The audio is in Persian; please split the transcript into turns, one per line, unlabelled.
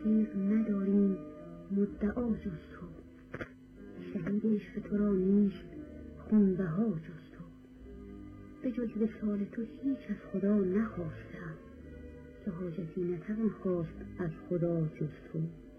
تیغ نداریم مدعا جز تو، شهید عشق تو را نیست خونبها جز تو. به جز وصال تو هیچ از خدا نخواستم، که حاجتی نتوان خواست از خدا جز تو.